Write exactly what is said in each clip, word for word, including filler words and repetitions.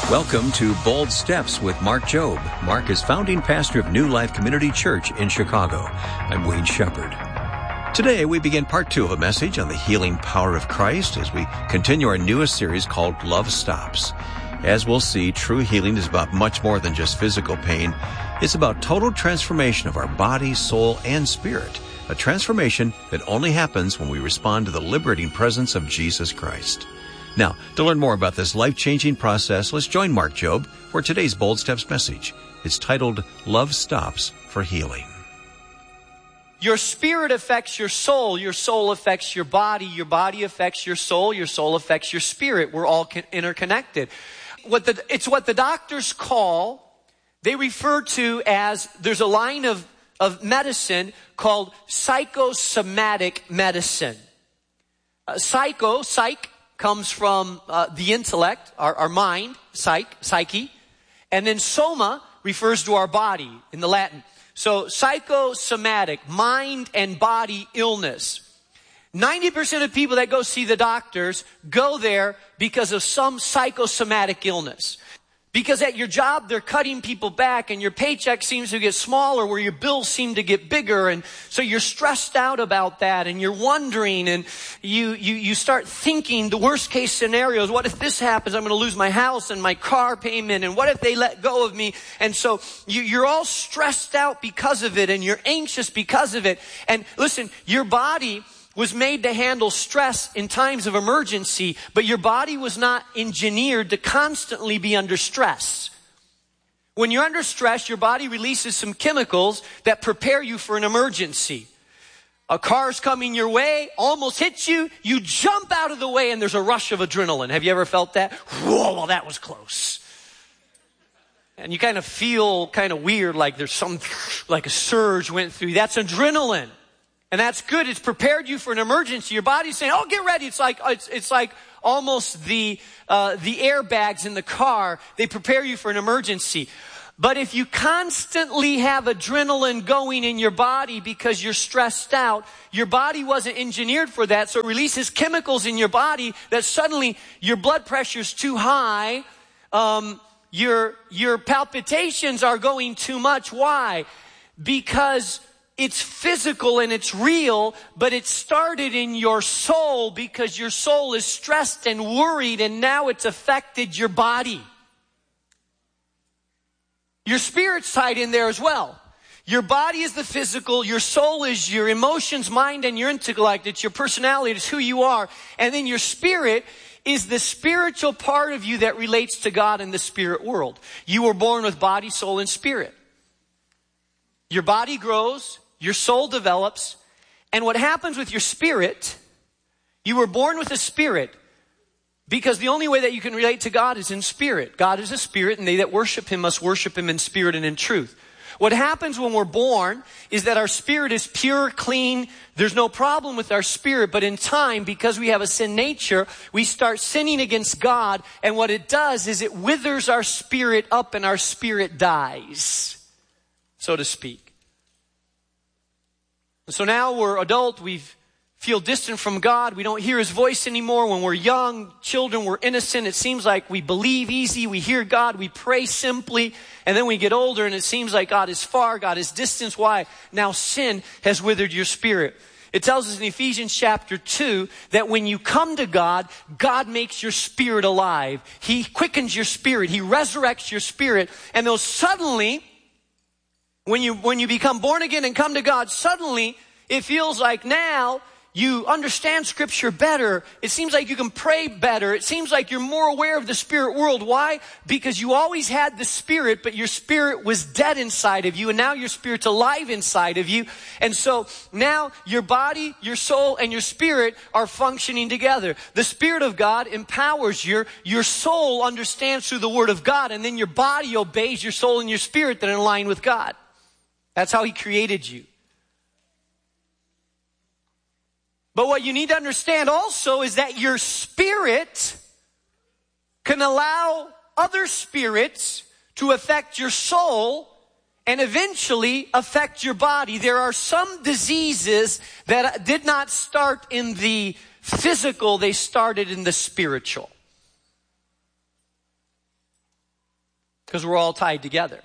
Welcome to Bold Steps with Mark Jobe. Mark is founding pastor of New Life Community Church in Chicago. I'm Wayne Shepherd. Today we begin part two of a message on the healing power of Christ as we continue our newest series called Love Stops. As we'll see, true healing is about much more than just physical pain. It's about total transformation of our body, soul, and spirit. A transformation that only happens when we respond to the liberating presence of Jesus Christ. Now, to learn more about this life-changing process, let's join Mark Jobe for today's Bold Steps message. It's titled, Love Stops for Healing. Your spirit affects your soul. Your soul affects your body. Your body affects your soul. Your soul affects your spirit. We're all interconnected. What the, it's what the doctors call, they refer to as, there's a line of, of medicine called psychosomatic medicine. Uh, psycho, psych, comes from uh, the intellect, our, our mind, psych, psyche. And then soma refers to our body in the Latin. So psychosomatic, mind and body illness. ninety percent of people that go see the doctors go there because of some psychosomatic illness. Because at your job, they're cutting people back and your paycheck seems to get smaller where your bills seem to get bigger. And so you're stressed out about that and you're wondering and you, you, you start thinking the worst case scenarios. What if this happens? I'm going to lose my house and my car payment. And what if they let go of me? And so you, you're all stressed out because of it and you're anxious because of it. And listen, your body was made to handle stress in times of emergency, but your body was not engineered to constantly be under stress. When you're under stress, your body releases some chemicals that prepare you for an emergency. A car's coming your way, almost hits you, you jump out of the way and there's a rush of adrenaline. Have you ever felt that? Whoa, well, that was close. And you kind of feel kind of weird, like there's some, like a surge went through. That's adrenaline. And that's good. It's prepared you for an emergency. Your body's saying, oh, get ready. It's like, it's, it's like almost the, uh, the airbags in the car. They prepare you for an emergency. But if you constantly have adrenaline going in your body because you're stressed out, your body wasn't engineered for that. So it releases chemicals in your body that suddenly your blood pressure's too high. Um, your, your palpitations are going too much. Why? Because it's physical and it's real, but it started in your soul because your soul is stressed and worried and now it's affected your body. Your spirit's tied in there as well. Your body is the physical, your soul is your emotions, mind, and your intellect. It's your personality, it's who you are. And then your spirit is the spiritual part of you that relates to God in the spirit world. You were born with body, soul, and spirit. Your body grows. Your soul develops, and what happens with your spirit, you were born with a spirit because the only way that you can relate to God is in spirit. God is a spirit, and they that worship Him must worship Him in spirit and in truth. What happens when we're born is that our spirit is pure, clean. There's no problem with our spirit, but in time, because we have a sin nature, we start sinning against God, and what it does is it withers our spirit up and our spirit dies, so to speak. So now we're adult, we feel distant from God, we don't hear His voice anymore. When we're young, children, we're innocent. It seems like we believe easy, we hear God, we pray simply, and then we get older and it seems like God is far, God is distant. Why? Now sin has withered your spirit. It tells us in Ephesians chapter two that when you come to God, God makes your spirit alive. He quickens your spirit, He resurrects your spirit, and those suddenly, When you, when you become born again and come to God, suddenly it feels like now you understand Scripture better. It seems like you can pray better. It seems like you're more aware of the spirit world. Why? Because you always had the spirit, but your spirit was dead inside of you, and now your spirit's alive inside of you. And so now your body, your soul, and your spirit are functioning together. The Spirit of God empowers your, your soul understands through the Word of God, and then your body obeys your soul and your spirit that are in line with God. That's how He created you. But what you need to understand also is that your spirit can allow other spirits to affect your soul and eventually affect your body. There are some diseases that did not start in the physical, they started in the spiritual. because we're all tied together.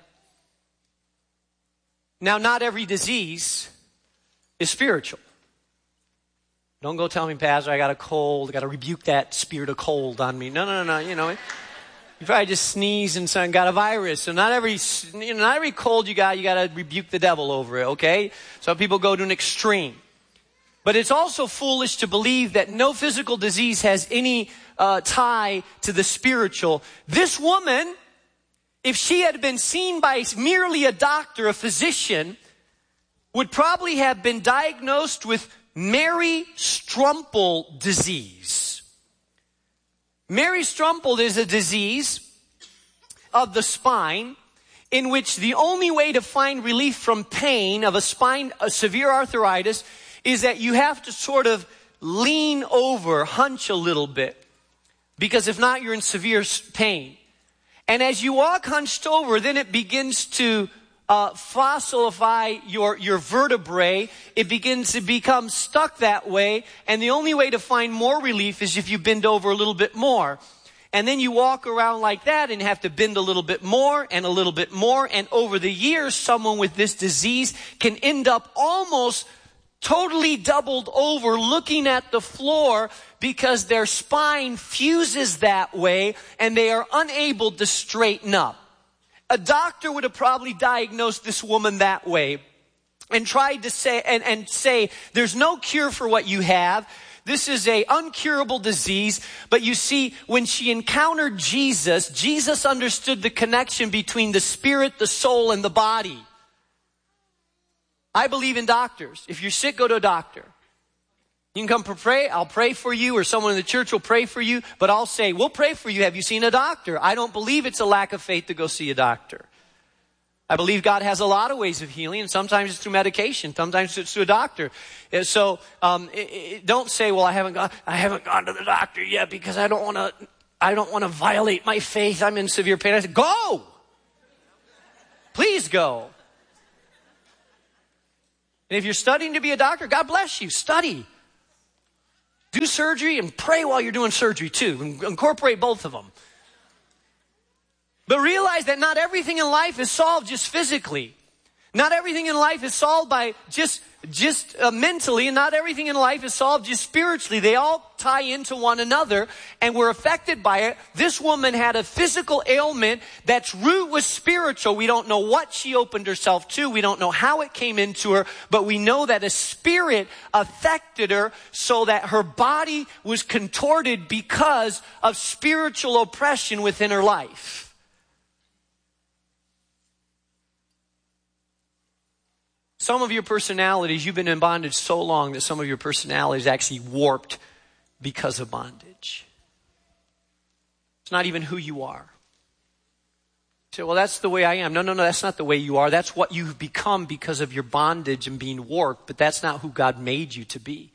Now, not every disease is spiritual. Don't go tell me, Pastor, I got a cold. I got to rebuke that spirit of cold on me. No, no, no, no. You know, you probably just sneezed and son got a virus. So not every, you know, not every cold you got, you got to rebuke the devil over it. Okay? Some people go to an extreme. But it's also foolish to believe that no physical disease has any uh, tie to the spiritual. This woman, if she had been seen by merely a doctor, a physician, would probably have been diagnosed with Mary Strumple disease. Mary Strumple is a disease of the spine in which the only way to find relief from pain of a spine, a severe arthritis, is that you have to sort of lean over, hunch a little bit. Because if not, you're in severe pain. And as you walk hunched over, then it begins to uh, fossilify your, your vertebrae. It begins to become stuck that way. And the only way to find more relief is if you bend over a little bit more. And then you walk around like that and have to bend a little bit more and a little bit more. And over the years, someone with this disease can end up almost totally doubled over looking at the floor because their spine fuses that way and they are unable to straighten up. A doctor would have probably diagnosed this woman that way and tried to say, and, and say, there's no cure for what you have. This is a uncurable disease. But you see, when she encountered Jesus, Jesus understood the connection between the spirit, the soul, and the body. I believe in doctors. If you're sick, go to a doctor. You can come for pray. I'll pray for you, or someone in the church will pray for you. But I'll say, we'll pray for you. Have you seen a doctor? I don't believe it's a lack of faith to go see a doctor. I believe God has a lot of ways of healing, and sometimes it's through medication, sometimes it's through a doctor. And so um, it, it, don't say, well, I haven't gone, I haven't gone to the doctor yet because I don't want to. I don't want to violate my faith. I'm in severe pain. I said, go. Please go. And if you're studying to be a doctor, God bless you. Study. Do surgery and pray while you're doing surgery too. Incorporate both of them. But realize that not everything in life is solved just physically. Not everything in life is solved by just, just uh, mentally, and not everything in life is solved just spiritually. They all tie into one another, and we're affected by it. This woman had a physical ailment that's root was spiritual. We don't know what she opened herself to. We don't know how it came into her, but we know that a spirit affected her so that her body was contorted because of spiritual oppression within her life. Some of your personalities, you've been in bondage so long that some of your personalities actually warped because of bondage. It's not even who you are. You say, well, that's the way I am. No, no, no, that's not the way you are. That's what you've become because of your bondage and being warped, but that's not who God made you to be.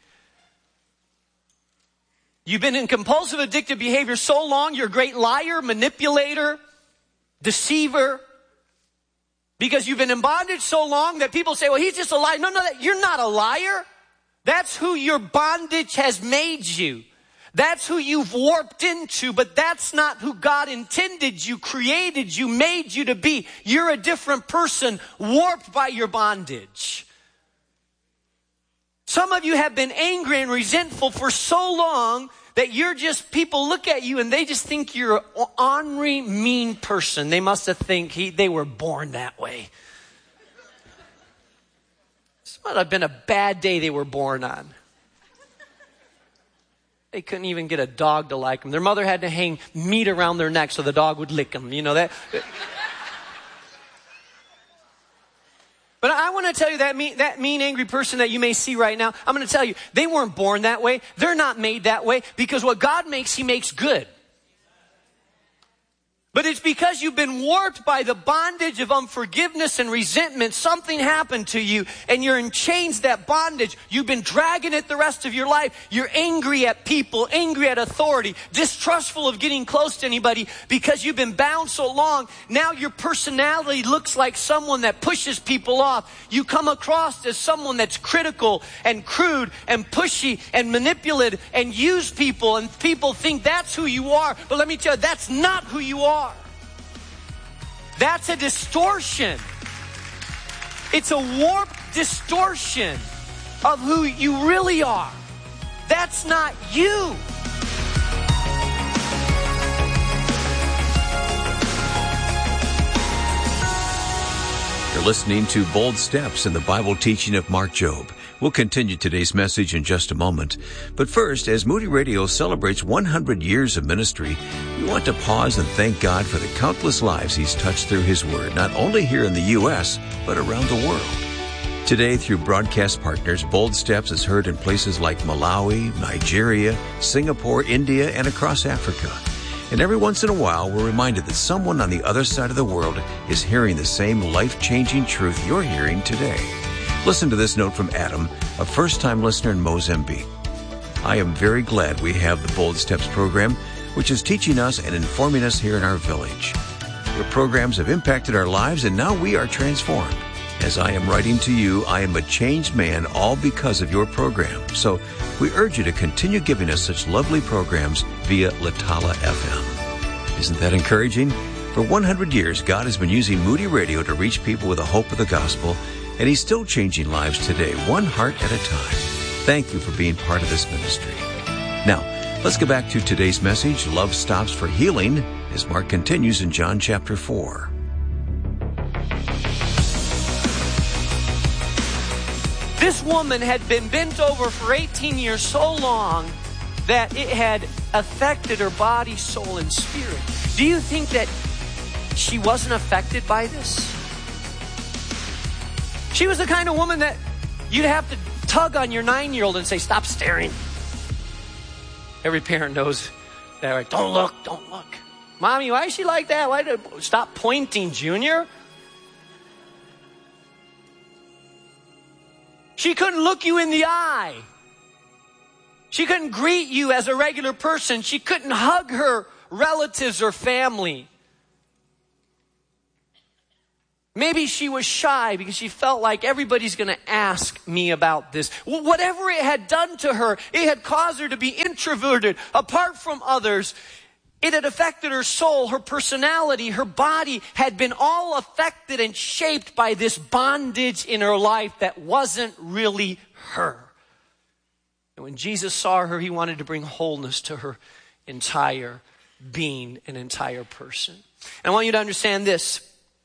You've been in compulsive addictive behavior so long, you're a great liar, manipulator, deceiver, because you've been in bondage so long that people say, well, he's just a liar. No, no, you're not a liar. That's who your bondage has made you. That's who you've warped into, but that's not who God intended you, created you, made you to be. You're a different person warped by your bondage. Some of you have been angry and resentful for so long that you're just, people look at you and they just think you're an ornery, mean person. They must have think he, they were born that way. This might have been a bad day they were born on. They couldn't even get a dog to like them. Their mother had to hang meat around their neck so the dog would lick them. You know that? But I want to tell you that mean, that mean, angry person that you may see right now, I'm going to tell you, they weren't born that way. They're not made that way, because what God makes, He makes good. But it's because you've been warped by the bondage of unforgiveness and resentment. Something happened to you and you're in chains to that bondage. You've been dragging it the rest of your life. You're angry at people, angry at authority, distrustful of getting close to anybody because you've been bound so long. Now your personality looks like someone that pushes people off. You come across as someone that's critical and crude and pushy and manipulative and use people, and people think that's who you are. But let me tell you, that's not who you are. That's a distortion. It's a warped distortion of who you really are. That's not you. You're listening to Bold Steps in the Bible teaching of Mark Jobe. We'll continue today's message in just a moment. But first, as Moody Radio celebrates one hundred years of ministry, we want to pause and thank God for the countless lives He's touched through His Word, not only here in the U S, but around the world. Today, through broadcast partners, Bold Steps is heard in places like Malawi, Nigeria, Singapore, India, and across Africa. And every once in a while, we're reminded that someone on the other side of the world is hearing the same life-changing truth you're hearing today. Listen to this note from Adam, a first-time listener in Mozambique. I am very glad we have the Bold Steps program, which is teaching us and informing us here in our village. Your programs have impacted our lives, and now we are transformed. As I am writing to you, I am a changed man, all because of your program. So we urge you to continue giving us such lovely programs via Latala F M. Isn't that encouraging? For one hundred years, God has been using Moody Radio to reach people with the hope of the gospel, and He's still changing lives today, one heart at a time. Thank you for being part of this ministry. Now, let's get back to today's message, Love Stops for Healing, as Mark continues in John chapter four. This woman had been bent over for eighteen years, so long that it had affected her body, soul, and spirit. Do you think that she wasn't affected by this? She was the kind of woman that you'd have to tug on your nine-year-old and say, stop staring. Every parent knows that, right? Don't look, don't look. Mommy, why is she like that? Why did stop pointing, Junior? She couldn't look you in the eye. She couldn't greet you as a regular person. She couldn't hug her relatives or family. Maybe she was shy because she felt like everybody's going to ask me about this. Well, whatever it had done to her, it had caused her to be introverted, apart from others. It had affected her soul, her personality, her body had been all affected and shaped by this bondage in her life that wasn't really her. And when Jesus saw her, He wanted to bring wholeness to her entire being, an entire person. And I want you to understand this,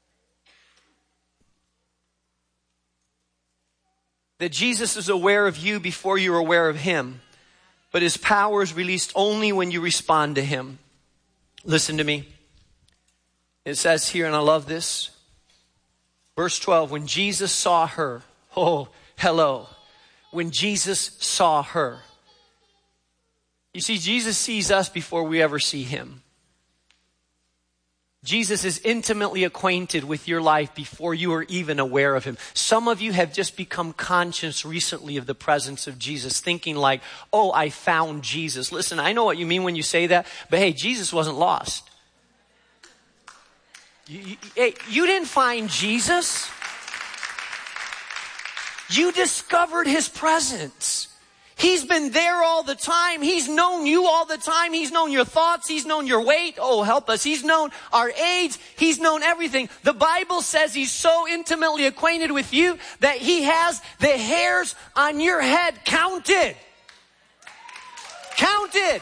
that Jesus is aware of you before you're aware of Him, but His power is released only when you respond to Him. Listen to me. It says here, and I love this, verse twelve, when Jesus saw her, oh, hello, when Jesus saw her. You see, Jesus sees us before we ever see Him. Jesus is intimately acquainted with your life before you are even aware of Him. Some of you have just become conscious recently of the presence of Jesus, thinking like, oh, I found Jesus. Listen, I know what you mean when you say that, but hey, Jesus wasn't lost. You, you, hey, you didn't find Jesus. You discovered His presence. He's been there all the time. He's known you all the time. He's known your thoughts. He's known your weight. Oh, help us. He's known our age. He's known everything. The Bible says He's so intimately acquainted with you that He has the hairs on your head counted. Counted.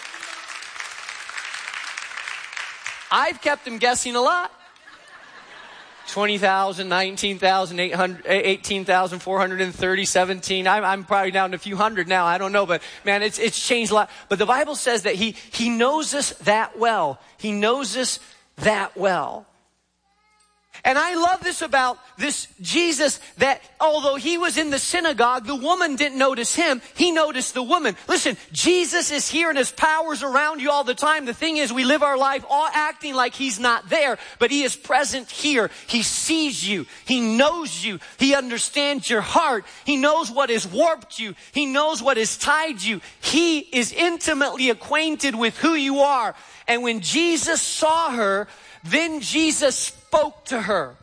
I've kept Him guessing a lot. twenty thousand, nineteen thousand, eighteen thousand, four hundred thirty, seventeen. I'm, I'm probably down to a few hundred now. I don't know, but man, it's, it's changed a lot. But the Bible says that he, he knows us that well. He knows us that well. And I love this about this Jesus, that although He was in the synagogue, the woman didn't notice Him. He noticed the woman. Listen, Jesus is here and His power's around you all the time. The thing is, we live our life all acting like He's not there, but He is present here. He sees you. He knows you. He understands your heart. He knows what has warped you. He knows what has tied you. He is intimately acquainted with who you are. And when Jesus saw her, then Jesus spoke to her.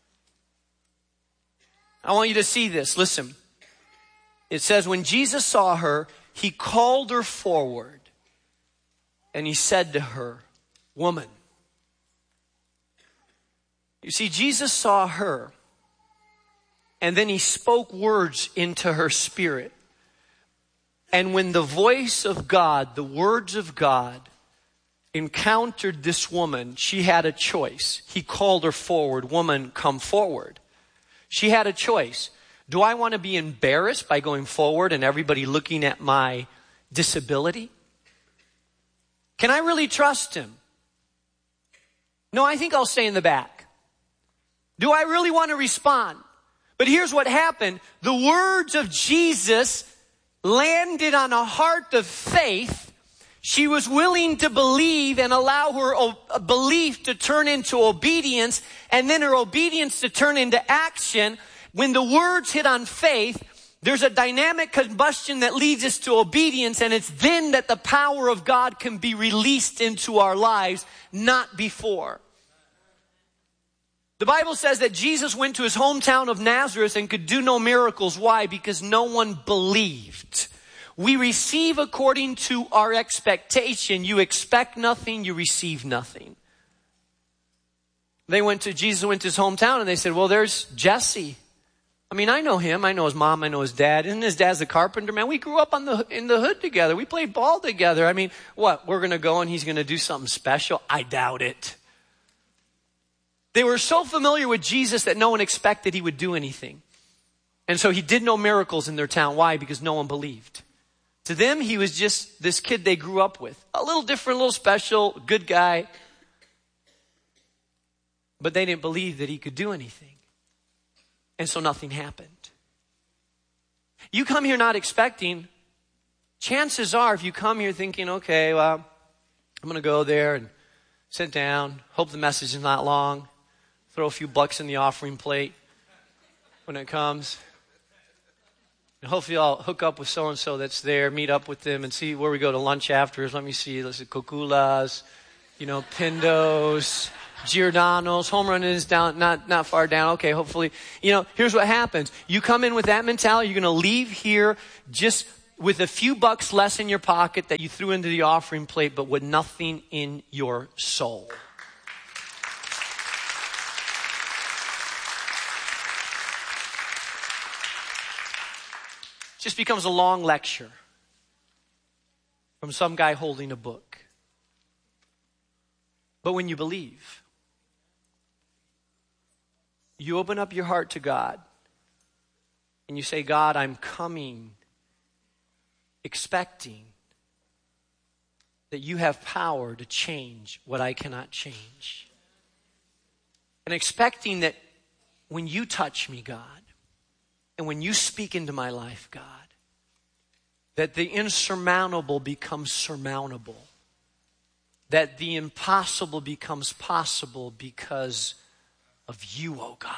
I want you to see this. Listen. It says, when Jesus saw her, He called her forward and He said to her, woman, You see, Jesus saw her, and then he spoke words into her spirit. And when the voice of God, the words of God, encountered this woman, she had a choice. He called her forward. Woman, come forward. She had a choice. Do I want to be embarrassed by going forward and everybody looking at my disability? Can I really trust him? No, I think I'll stay in the back. Do I really want to respond? But here's what happened. The words of Jesus landed on a heart of faith. She was willing to believe and allow her o- belief to turn into obedience, and then her obedience to turn into action. When the words hit on faith, there's a dynamic combustion that leads us to obedience, and it's then that the power of God can be released into our lives, not before. The Bible says that Jesus went to his hometown of Nazareth and could do no miracles. Why? Because no one believed. We receive according to our expectation. You expect nothing, you receive nothing. They went to, Jesus went to his hometown and they said, well, there's Jesse. I mean, I know him. I know his mom. I know his dad. Isn't his dad's a carpenter? Man, we grew up on the in the hood together. We played ball together. I mean, what? We're going to go and he's going to do something special? I doubt it. They were so familiar with Jesus that no one expected he would do anything. And so he did no miracles in their town. Why? Because no one believed. To them, he was just this kid they grew up with. A little different, a little special, good guy. But they didn't believe that he could do anything. And so nothing happened. You come here not expecting, chances are if you come here thinking, okay, well, I'm going to go there and sit down, hope the message is not long, throw a few bucks in the offering plate when it comes. And hopefully I'll hook up with so-and-so that's there, meet up with them and see where we go to lunch after. Let me see, let's see, Coculas, you know, Pindos, Giordano's, home run is down, not, not far down. Okay, hopefully, you know, here's what happens. You come in with that mentality, you're going to leave here just with a few bucks less in your pocket that you threw into the offering plate, but with nothing in your soul. Just becomes a long lecture from some guy holding a book. But when you believe, you open up your heart to God and you say, God, I'm coming expecting that you have power to change what I cannot change. And expecting that when you touch me, God, and when you speak into my life, God, that the insurmountable becomes surmountable. That the impossible becomes possible because of you, oh God.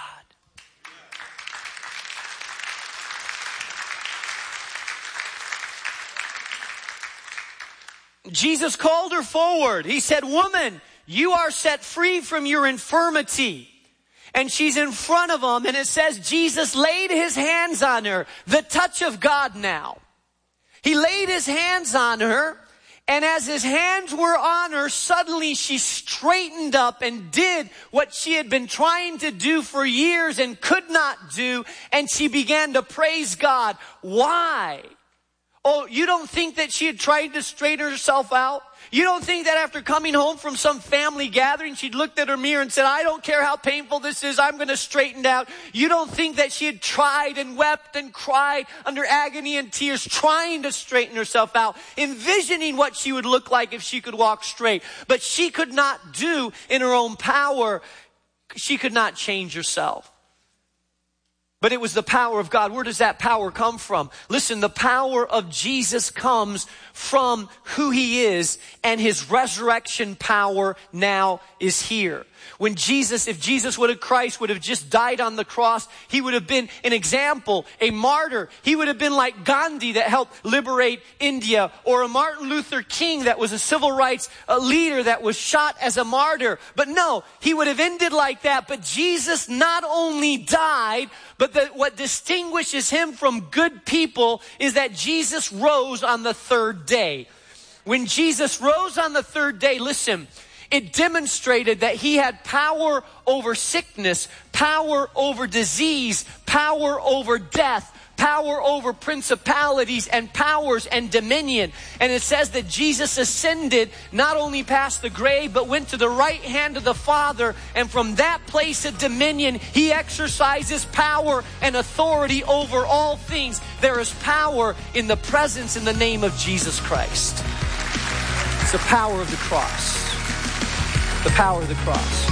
Jesus called her forward. He said, woman, you are set free from your infirmity. And she's in front of him, and it says Jesus laid his hands on her. The touch of God now. He laid his hands on her, and as his hands were on her, suddenly she straightened up and did what she had been trying to do for years and could not do, and she began to praise God. Why? Oh, you don't think that she had tried to straighten herself out? You don't think that after coming home from some family gathering, she'd looked at her mirror and said, I don't care how painful this is, I'm going to straighten out. You don't think that she had tried and wept and cried under agony and tears, trying to straighten herself out, envisioning what she would look like if she could walk straight. But she could not do in her own power. She could not change herself. But it was the power of God. Where does that power come from? Listen, the power of Jesus comes from who he is, and his resurrection power now is here. When Jesus, if Jesus would have, Christ would have just died on the cross, he would have been an example, a martyr. He would have been like Gandhi that helped liberate India, or a Martin Luther King that was a civil rights uh, leader that was shot as a martyr. But no, he would have ended like that. But Jesus not only died, but the, what distinguishes him from good people is that Jesus rose on the third day. When Jesus rose on the third day, listen, it demonstrated that he had power over sickness, power over disease, power over death, power over principalities and powers and dominion. And it says that Jesus ascended not only past the grave, but went to the right hand of the Father. And from that place of dominion, he exercises power and authority over all things. There is power in the presence in the name of Jesus Christ. It's the power of the cross. The power of the cross.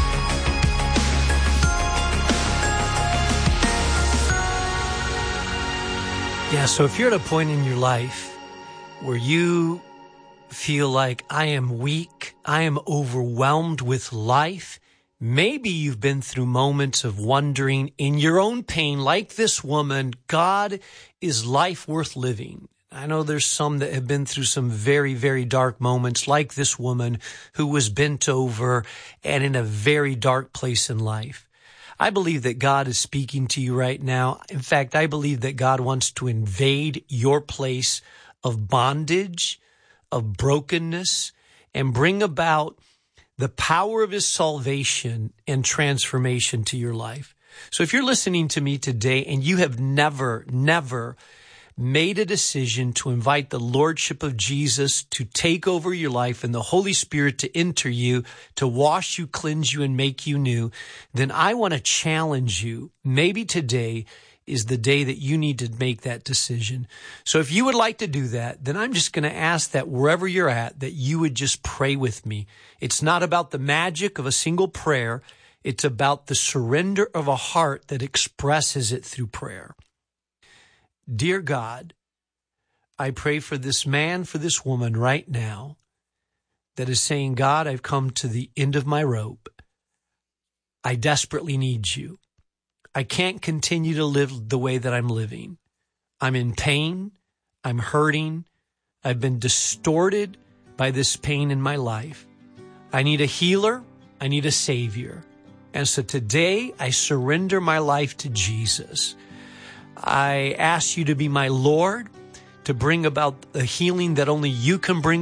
Yeah, so if you're at a point in your life where you feel like I am weak, I am overwhelmed with life, maybe you've been through moments of wondering in your own pain, like this woman, God, is life worth living? I know there's some that have been through some very, very dark moments, like this woman who was bent over and in a very dark place in life. I believe that God is speaking to you right now. In fact, I believe that God wants to invade your place of bondage, of brokenness, and bring about the power of his salvation and transformation to your life. So if you're listening to me today and you have never, never made a decision to invite the Lordship of Jesus to take over your life and the Holy Spirit to enter you, to wash you, cleanse you, and make you new, then I want to challenge you. Maybe today is the day that you need to make that decision. So if you would like to do that, then I'm just going to ask that wherever you're at, that you would just pray with me. It's not about the magic of a single prayer. It's about the surrender of a heart that expresses it through prayer. Dear God, I pray for this man, for this woman right now that is saying, God, I've come to the end of my rope. I desperately need you. I can't continue to live the way that I'm living. I'm in pain. I'm hurting. I've been distorted by this pain in my life. I need a healer. I need a savior. And so today I surrender my life to Jesus. I ask you to be my Lord, to bring about the healing that only you can bring